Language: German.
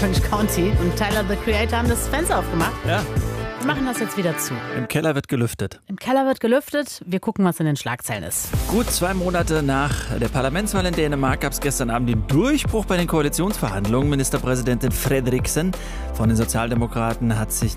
Orange County und Tyler, the Creator, haben das Fenster aufgemacht. Ja. Wir machen das jetzt wieder zu. Im Keller wird gelüftet. Im Keller wird gelüftet. Wir gucken, was in den Schlagzeilen ist. Gut 2 Monate nach der Parlamentswahl in Dänemark gab es gestern Abend den Durchbruch bei den Koalitionsverhandlungen. Ministerpräsidentin Frederiksen von den Sozialdemokraten hat sich